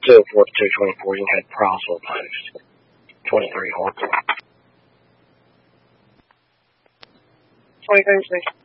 204 to 224, you had Proswell Post. 23 Horton. 23, 6.